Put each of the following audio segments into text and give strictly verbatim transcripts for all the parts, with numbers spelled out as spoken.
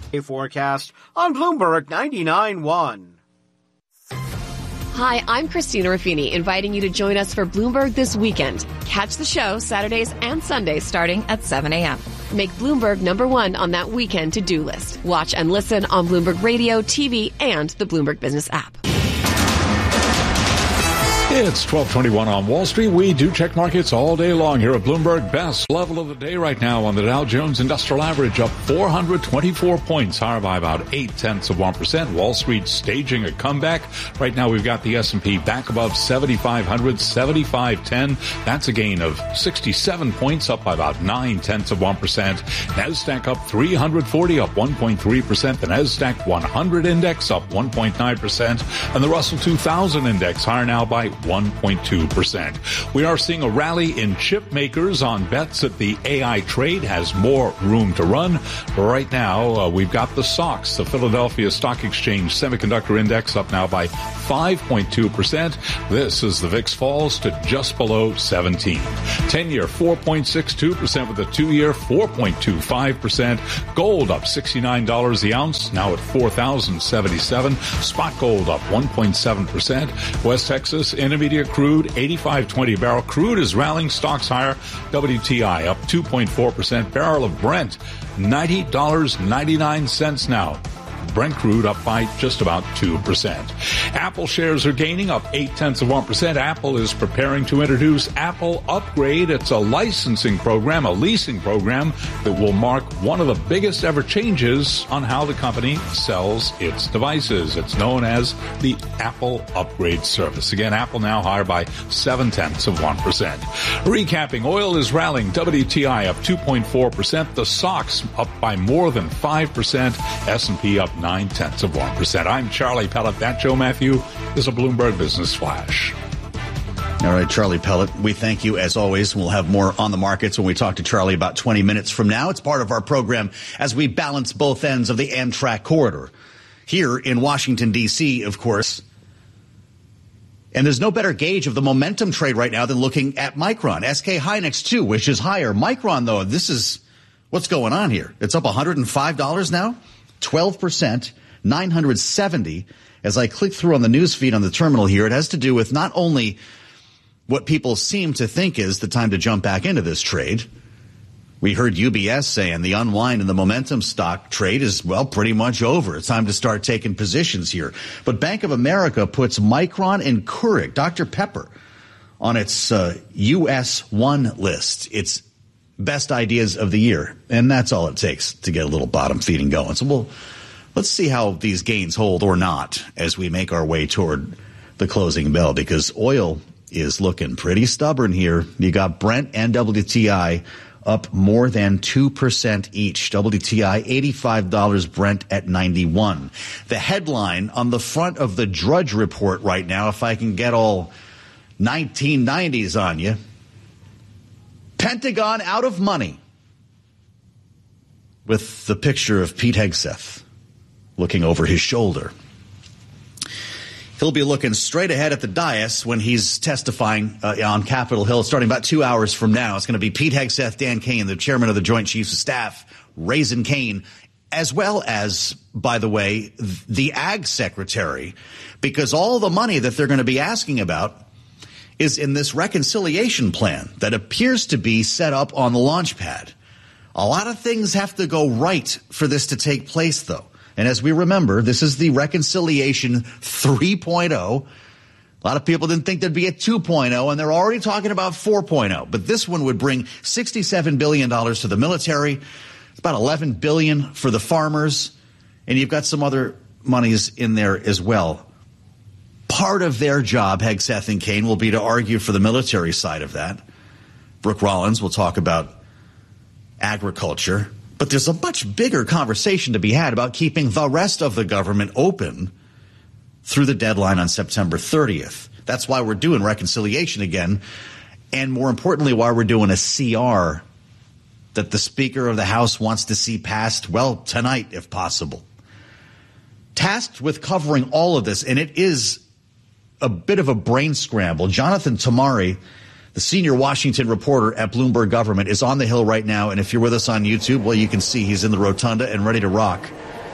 Forecast on Bloomberg ninety-nine point one. Hi, I'm Christina Ruffini, inviting you to join us for Bloomberg This Weekend. Catch the show Saturdays and Sundays starting at seven a.m. Make Bloomberg number one on that weekend to-do list. Watch and listen on Bloomberg Radio, T V, and the Bloomberg Business app. It's twelve twenty-one on Wall Street. We do check markets all day long here at Bloomberg. Best level of the day right now on the Dow Jones Industrial Average, up four hundred twenty-four points, higher by about eight tenths of one percent. Wall Street staging a comeback. Right now we've got the S and P back above seventy-five hundred, seventy-five ten. That's a gain of sixty-seven points, up by about nine tenths of one percent. NASDAQ up three hundred forty, up one point three percent. The NASDAQ one hundred index up one point nine percent. And the Russell two thousand index higher now by one point two percent. We are seeing a rally in chip makers on bets that the A I trade has more room to run. Right now, uh, we've got the S O X, the Philadelphia Stock Exchange Semiconductor Index, up now by five point two percent. This is the V I X falls to just below seventeen. ten-year four point six two percent with the two-year four point two five percent. Gold up sixty-nine dollars the ounce, now at four thousand seventy-seven. Spot gold up one point seven percent. West Texas Intermediate crude eighty-five twenty a barrel. Crude is rallying, stocks higher. W T I up two point four percent. Barrel of Brent ninety dollars and ninety-nine cents now. Brent crude up by just about two percent. Apple shares are gaining, up eight tenths of one percent. Apple is preparing to introduce Apple Upgrade. It's a licensing program, a leasing program that will mark one of the biggest ever changes on how the company sells its devices. It's known as the Apple Upgrade Service. Again, Apple now higher by seven tenths of one percent. Recapping, oil is rallying. W T I up two point four percent. The S O X up by more than five percent. S and P up nine tenths of one percent. I'm Charlie Pellet. That, Joe Matthew, is a Bloomberg Business Flash. All right, Charlie Pellet, we thank you as always. We'll have more on the markets when we talk to Charlie about twenty minutes from now. It's part of our program as we balance both ends of the Amtrak corridor. Here in Washington, D C, of course. And there's no better gauge of the momentum trade right now than looking at Micron. S K Hynix, too, which is higher. Micron, though, this is what's going on here. It's up one hundred five dollars now. twelve percent, nine hundred seventy. As I click through on the news feed on the terminal here, it has to do with not only what people seem to think is the time to jump back into this trade. We heard U B S saying the unwind in the momentum stock trade is, well, pretty much over. It's time to start taking positions here. But Bank of America puts Micron and Keurig, Doctor Pepper, on its uh, U S one list. It's best ideas of the year, and that's all it takes to get a little bottom feeding going. So we'll let's see how these gains hold or not as we make our way toward the closing bell, because oil is looking pretty stubborn here. You got Brent and W T I up more than two percent each. W T I eighty-five dollars, Brent at ninety-one. The headline on the front of the Drudge Report right now, if I can get all nineteen nineties on you, Pentagon out of money, with the picture of Pete Hegseth looking over his shoulder. He'll be looking straight ahead at the dais when he's testifying uh, on Capitol Hill starting about two hours from now. It's going to be Pete Hegseth, Dan Kane, the chairman of the Joint Chiefs of Staff, Raising Kane, as well as, by the way, the Ag Secretary, because all the money that they're going to be asking about is in this reconciliation plan that appears to be set up on the launch pad. A lot of things have to go right for this to take place, though. And as we remember, this is the reconciliation three point oh. A lot of people didn't think there'd be a two point oh, and they're already talking about four point oh. But this one would bring sixty-seven billion dollars to the military. It's about eleven billion dollars for the farmers. And you've got some other monies in there as well. Part of their job, Hegseth and Kane, will be to argue for the military side of that. Brooke Rollins will talk about agriculture. But there's a much bigger conversation to be had about keeping the rest of the government open through the deadline on September thirtieth. That's why we're doing reconciliation again. And more importantly, why we're doing a C R that the Speaker of the House wants to see passed, well, tonight, if possible. Tasked with covering all of this, and it is a bit of a brain scramble. Jonathan Tamari, the senior Washington reporter at Bloomberg Government, is on the Hill right now. And if you're with us on YouTube, well, you can see he's in the rotunda and ready to rock.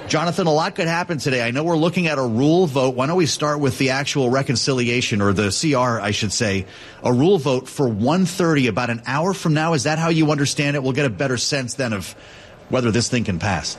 Jonathan, a lot could happen today. I know we're looking at a rule vote. Why don't we start with the actual reconciliation, or the C R, I should say, a rule vote for one thirty, about an hour from now. Is that how you understand it? We'll get a better sense then of whether this thing can pass.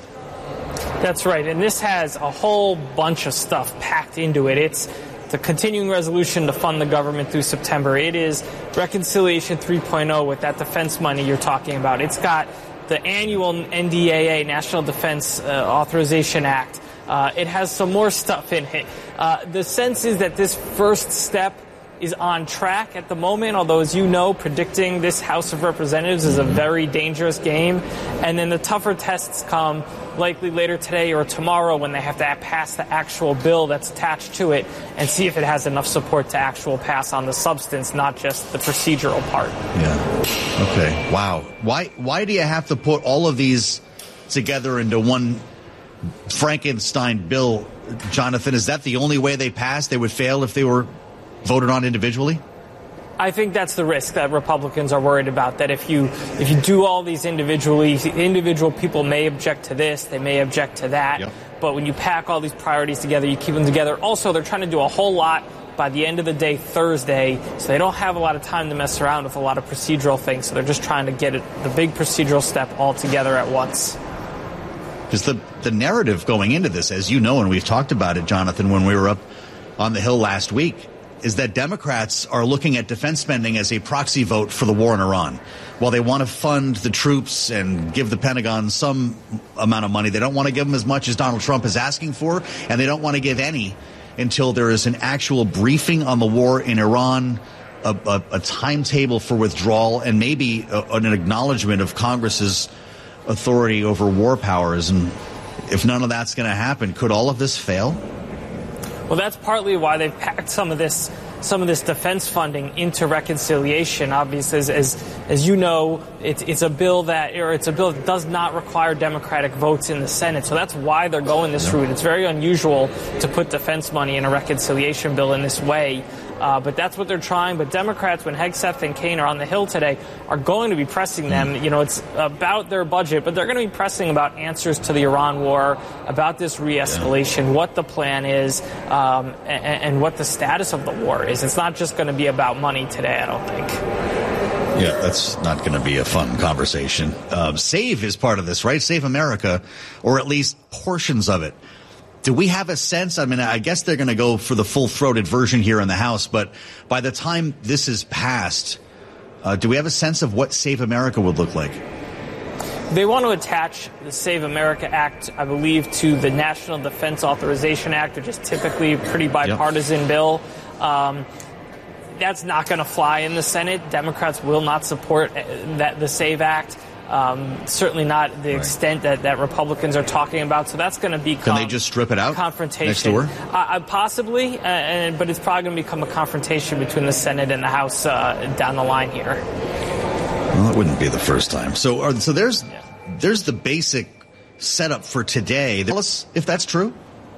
That's right. And this has a whole bunch of stuff packed into it. It's the continuing resolution to fund the government through September. It is Reconciliation three point oh with that defense money you're talking about. It's got the annual N D A A, National Defense uh, Authorization Act. Uh, it has some more stuff in it. Uh, the sense is that this first step is on track at the moment, although, as you know, predicting this House of Representatives is a very dangerous game. And then the tougher tests come likely later today or tomorrow when they have to pass the actual bill that's attached to it and see if it has enough support to actual pass on the substance, not just the procedural part. Yeah. Okay. Wow. Why, why do you have to put all of these together into one Frankenstein bill, Jonathan? Is that the only way they pass? They would fail if they were voted on individually? I think that's the risk that Republicans are worried about, that if you if you do all these individually, individual people may object to this, they may object to that, yep. But when you pack all these priorities together, you keep them together. Also, they're trying to do a whole lot by the end of the day Thursday, so they don't have a lot of time to mess around with a lot of procedural things, so they're just trying to get it, the big procedural step all together at once. Because the, the narrative going into this, as you know, and we've talked about it, Jonathan, when we were up on the Hill last week, is that Democrats are looking at defense spending as a proxy vote for the war in Iran. While they want to fund the troops and give the Pentagon some amount of money, they don't want to give them as much as Donald Trump is asking for, and they don't want to give any until there is an actual briefing on the war in Iran, a, a, a timetable for withdrawal, and maybe a, an acknowledgement of Congress's authority over war powers. And if none of that's going to happen, could all of this fail? Well, that's partly why they've packed some of this some of this defense funding into reconciliation. Obviously, as as, as you know, it's, it's a bill that or it's a bill that does not require Democratic votes in the Senate. So that's why they're going this route. It's very unusual to put defense money in a reconciliation bill in this way. Uh, but that's what they're trying. But Democrats, when Hegseth and Kaine are on the Hill today, are going to be pressing them. You know, it's about their budget, but they're going to be pressing about answers to the Iran war, about this re-escalation, what the plan is, um, and, and what the status of the war is. It's not just going to be about money today, I don't think. Yeah, that's not going to be a fun conversation. Uh, SAVE is part of this, right? Save America, or at least portions of it. Do we have a sense? I mean, I guess they're going to go for the full-throated version here in the House, but by the time this is passed, uh, do we have a sense of what Save America would look like? They want to attach the Save America Act, I believe, to the National Defense Authorization Act, which is typically a pretty bipartisan yep. bill. Um, that's not going to fly in the Senate. Democrats will not support that the SAVE Act. Um, certainly not the right. extent that, that Republicans are talking about. So that's going to become. Can they just strip it out? Confrontation. Next door? Uh, possibly, uh, and, but it's probably going to become a confrontation between the Senate and the House uh, down the line here. Well, it wouldn't be the first time. So, are, so there's yeah. there's the basic setup for today. Tell us if that's true.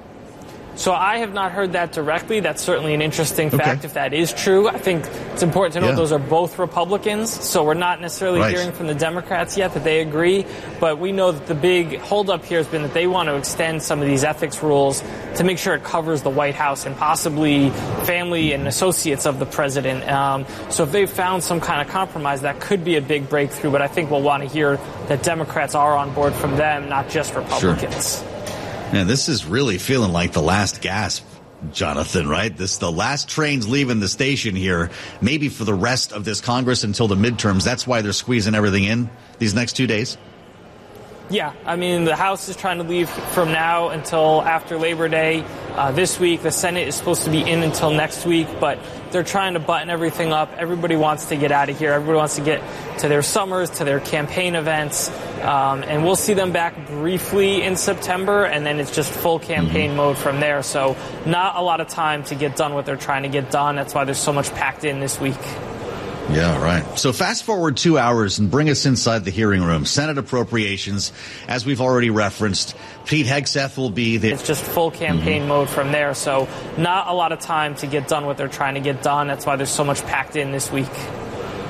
So I have not heard that directly. That's certainly an interesting fact okay. if that is true. I think it's important to know yeah. those are both Republicans, so we're not necessarily right. hearing from the Democrats yet that they agree, but we know that the big holdup here has been that they want to extend some of these ethics rules to make sure it covers the White House and possibly family and associates of the president. Um, so if they've found some kind of compromise, that could be a big breakthrough, but I think we'll want to hear that Democrats are on board from them, not just Republicans. Sure. Man, this is really feeling like the last gasp, Jonathan, right? This the last train's leaving the station here, maybe for the rest of this Congress until the midterms. That's why they're squeezing everything in these next two days. Yeah, I mean, the House is trying to leave from now until after Labor Day uh, this week. The Senate is supposed to be in until next week, but they're trying to button everything up. Everybody wants to get out of here. Everybody wants to get to their summers, to their campaign events, um, and we'll see them back briefly in September, and then it's just full campaign mm-hmm. mode from there. So not a lot of time to get done what they're trying to get done. That's why there's so much packed in this week. Yeah, right. So fast forward two hours and bring us inside the hearing room. Senate Appropriations, as we've already referenced, Pete Hegseth will be the... It's just full campaign mm-hmm. mode from there. So not a lot of time to get done what they're trying to get done. That's why there's so much packed in this week.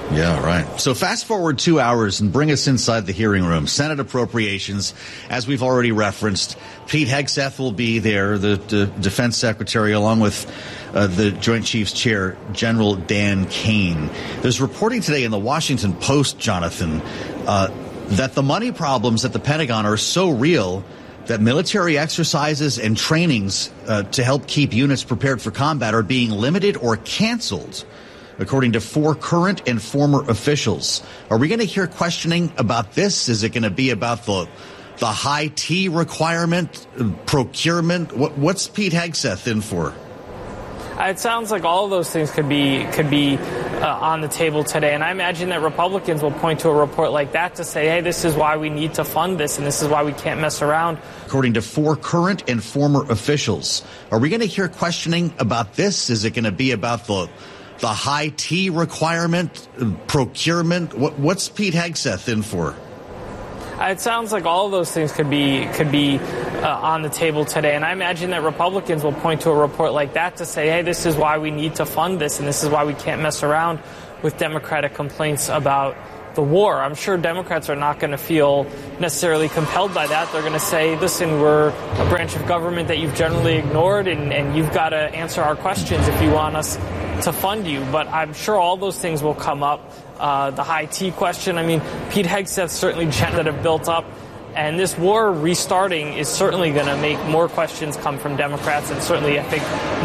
Yeah, right. So fast forward two hours and bring us inside the hearing room. Senate Appropriations, as we've already referenced. Pete Hegseth will be there, the, the defense secretary, along with uh, the Joint Chiefs Chair, General Dan Kane. There's reporting today in the Washington Post, Jonathan, uh, that the money problems at the Pentagon are so real that military exercises and trainings uh, to help keep units prepared for combat are being limited or canceled, according to four current and former officials. Are we going to hear questioning about this? Is it going to be about the the high T requirement, uh, procurement? What, what's Pete Hegseth in for? It sounds like all of those things could be could be uh, on the table today. And I imagine that Republicans will point to a report like that to say, hey, this is why we need to fund this and this is why we can't mess around. According to four current and former officials. Are we going to hear questioning about this? Is it going to be about the the high T requirement, uh, procurement? What, what's Pete Hegseth in for? It sounds like all of those things could be could be uh, on the table today. And I imagine that Republicans will point to a report like that to say, hey, this is why we need to fund this and this is why we can't mess around with Democratic complaints about the war. I'm sure Democrats are not going to feel necessarily compelled by that. They're going to say, listen, we're a branch of government that you've generally ignored and, and you've got to answer our questions if you want us to fund you. But I'm sure all those things will come up. Uh, the high T question, I mean, Pete Hegseth certainly that have built up. And this war restarting is certainly going to make more questions come from Democrats and certainly, I think,